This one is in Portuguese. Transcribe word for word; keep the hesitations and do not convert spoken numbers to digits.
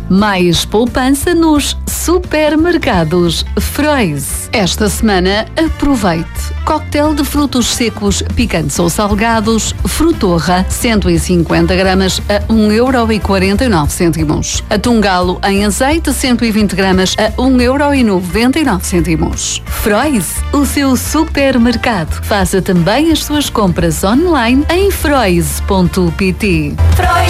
Mais poupança nos supermercados Frois. Esta semana, aproveite. Coquetel de frutos secos, picantes ou salgados, Frutorra, cento e cinquenta gramas a um euro e quarenta e nove cêntimos. Atum galo em azeite, cento e vinte gramas a um euro e noventa e nove cêntimos. Frois, o seu supermercado. Faça também as suas compras online em frois ponto pt.